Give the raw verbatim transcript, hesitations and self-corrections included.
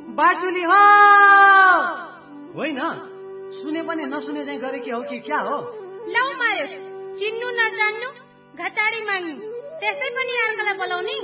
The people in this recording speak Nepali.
बाटुली हो होइन, सुने पनि नसुने चाहिँ गरेकी हो कि क्या हो? लौ मायो, चिन्नु नजान्नु घटाडी माग्नु, त्यसै पनि अर्कालाई बोलाउने।